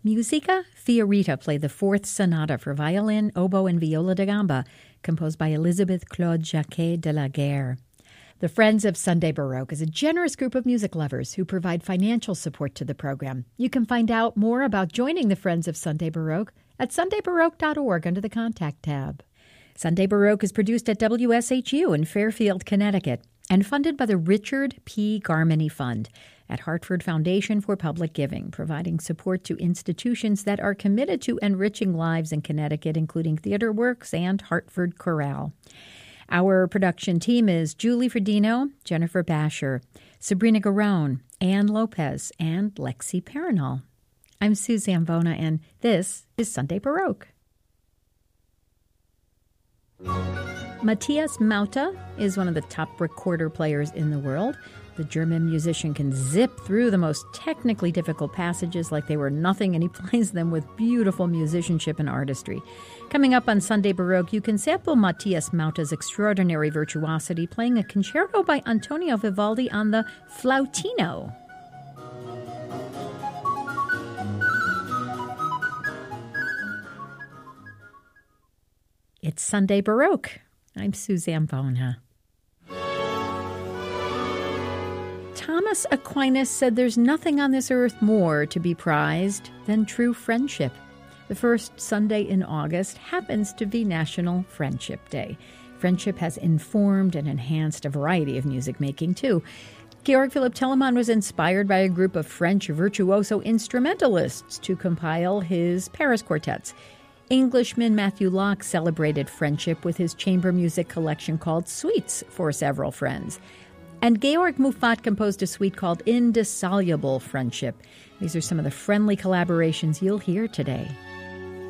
Musica Fiorita played the fourth sonata for violin, oboe, and viola da gamba, composed by Elizabeth Claude Jacquet de la Guerre. The Friends of Sunday Baroque is a generous group of music lovers who provide financial support to the program. You can find out more about joining the Friends of Sunday Baroque at sundaybaroque.org under the Contact tab. Sunday Baroque is produced at WSHU in Fairfield, Connecticut, and funded by the Richard P. Garmany Fund at Hartford Foundation for Public Giving, providing support to institutions that are committed to enriching lives in Connecticut, including Theater Works and Hartford Chorale. Our production team is Julie Fredino, Jennifer Basher, Sabrina Garone, Ann Lopez, and Lexi Paranol. I'm Sue Zambona, and this is Sunday Baroque. Matthias Mauta is one of the top recorder players in the world. The German musician can zip through the most technically difficult passages like they were nothing, and he plays them with beautiful musicianship and artistry. Coming up on Sunday Baroque, you can sample Matthias Mauta's extraordinary virtuosity playing a concerto by Antonio Vivaldi on the flautino. It's Sunday Baroque. I'm Sue Zambona. Thomas Aquinas said there's nothing on this earth more to be prized than true friendship. The first Sunday in August happens to be National Friendship Day. Friendship has informed and enhanced a variety of music making, too. Georg Philipp Telemann was inspired by a group of French virtuoso instrumentalists to compile his Paris quartets. Englishman Matthew Locke celebrated friendship with his chamber music collection called Suites for Several Friends. And Georg Muffat composed a suite called Indissoluble Friendship. These are some of the friendly collaborations you'll hear today.